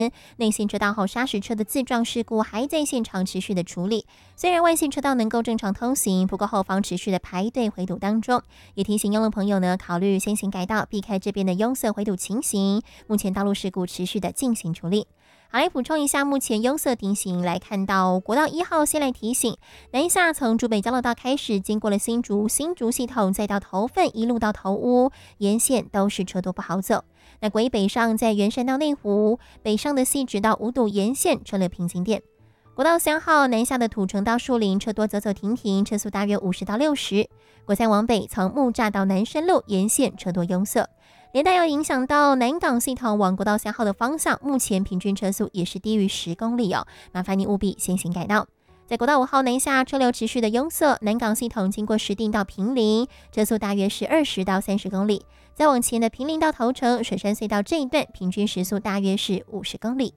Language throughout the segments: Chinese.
内线车道后砂石车的自撞事故还在现场持续的处理，虽然外线车道能够正常通行，不过后方持续的排队回堵当中，也提醒用路朋友呢考虑先行改道，避开这边的拥塞回堵情形。目前道路事故持续的进行处理。好，来补充一下目前拥塞地形，来看到国道1号，先来提醒南下从竹北交流道开始，经过了新竹系统，再到头份，一路到头屋，沿线都是车多不好走。那国一北上在圆山到内湖，北上的汐止到五堵沿线车流平行点。国道3号南下的土城到树林，车多走走停停，车速大约50到60。国3往北从木栅到南深路沿线车多拥塞，连带要影响到南港系统往国道3号的方向，目前平均车速也是低于10公里哦，麻烦你务必先行改道。在国道5号南下车流持续的拥塞，南港系统经过石碇到坪林，车速大约是20到30公里。再往前的坪林到头城水山隧道这一段，平均时速大约是50公里。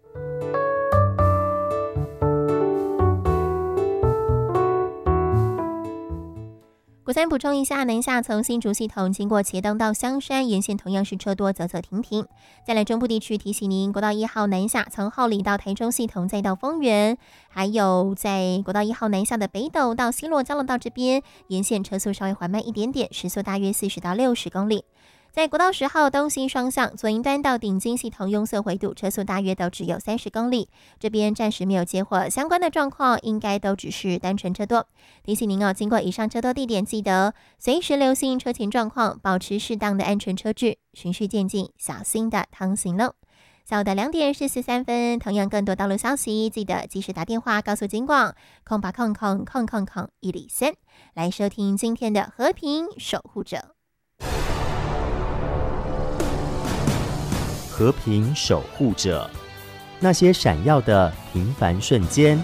国3补充一下，南下从新竹系统经过茄苳到香山沿线同样是车多走走停停。再来中部地区提醒您，国道1号南下从后里到台中系统再到丰原，还有在国道1号南下的北斗到西螺交流道这边，沿线车速稍微缓慢一点点，时速大约40到60公里。在国道10号东西双向左营端到顶金系统拥塞回堵，车速大约都只有30公里，这边暂时没有接获相关的状况，应该都只是单纯车多。提醒您哦，经过以上车多地点，记得随时留心车前状况，保持适当的安全车距，循序渐进，小心的通行喽。下午的2点43分，同样更多道路消息，记得及时打电话告诉警广0800000103来收听今天的和平守护者。 和平守护者，那些闪耀的平凡瞬间。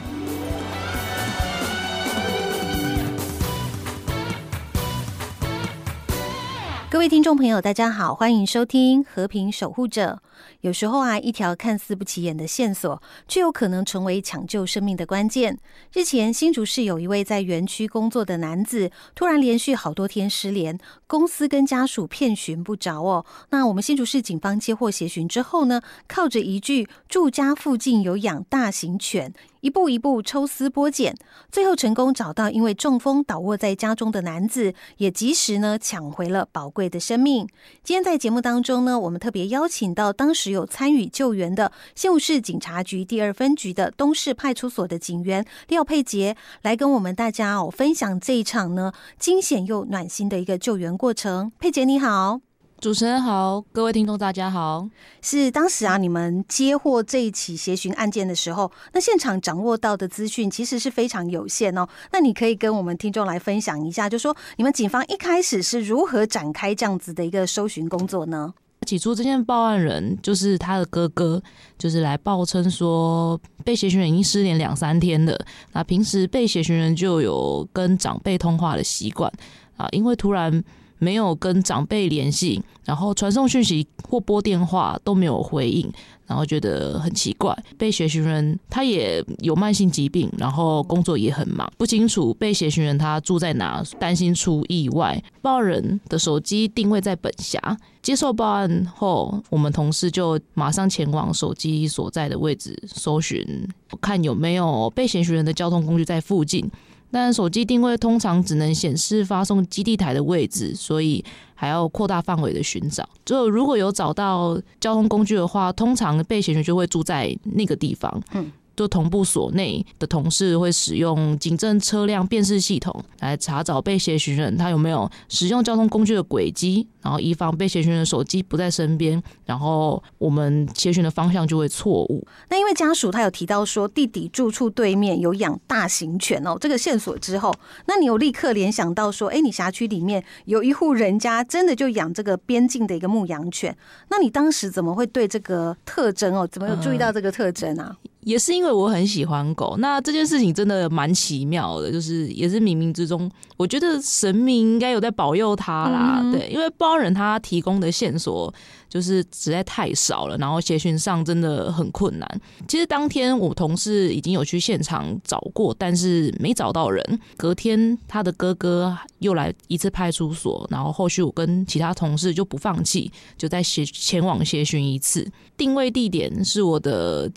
各位听众朋友大家好，欢迎收听和平守护者。有时候一条看似不起眼的线索，却有可能成为抢救生命的关键。日前新竹市有一位在园区工作的男子，突然连续好多天失联，公司跟家属遍寻不着哦。那我们新竹市警方接获协寻之后呢，靠着一句住家附近有养大型犬，一步一步抽丝剥茧，最后成功找到因为中风倒卧在家中的男子，也及时呢抢回了宝贵的生命。今天在节目当中呢，我们特别邀请到当时有参与救援的新竹市警察局第2分局的东市派出所的警员廖佩杰，来跟我们大家分享这一场呢惊险又暖心的一个救援过程。佩杰你好。 主持人好，各位听众大家好。 是当时你们接获这一起协寻案件的时候，那现场掌握到的资讯其实是非常有限哦。那你可以跟我们听众来分享一下，就说你们警方一开始是如何展开这样子的一个搜寻工作呢？ 起初这件报案人就是他的哥哥，就是来报称说被协寻人已经失联2-3天了。那平时被协寻人就有跟长辈通话的习惯因为突然没有跟长辈联系，然后传送讯息或拨电话都没有回应，然后觉得很奇怪。被协寻人他也有慢性疾病，然后工作也很忙，不清楚被协寻人他住在哪，担心出意外。报案人的手机定位在本辖，接受报案后，我们同事就马上前往手机所在的位置搜寻，看有没有被协寻人的交通工具在附近。但手机定位通常只能显示发送基地台的位置，所以还要扩大范围的寻找。就如果有找到交通工具的话，通常被协寻就会住在那个地方。就同步所内的同事会使用警政车辆辨识系统来查找被协寻人他有没有使用交通工具的轨迹，然后以防被协寻人的手机不在身边，然后我们协寻的方向就会错误。 那因为家属他有提到说弟弟住处对面有养大型犬这个线索之后，那你有立刻联想到说你辖区里面有一户人家真的就养这个边境的一个牧羊犬，那你当时怎么会对这个特征怎么有注意到这个特征啊？ 也是因为我很喜欢狗，那这件事情真的蛮奇妙的，就是也是冥冥之中，我觉得神明应该有在保佑他啦。对，因为报案人他提供的线索就是实在太少了，然后协寻上真的很困难。其实当天我同事已经有去现场找过，但是没找到人。隔天他的哥哥又来一次派出所，然后后续我跟其他同事就不放弃，就再前往协寻一次。定位地点是我的